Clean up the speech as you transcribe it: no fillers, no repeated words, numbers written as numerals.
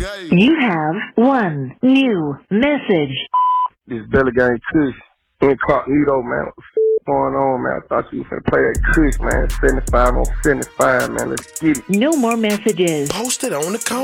You have one new message. This Belly Gang Kush. Incognito, man. What's going on, man? I thought you was finna play that Kush, man. 75 on 75, man. Let's get it. No more messages. Post it on the code.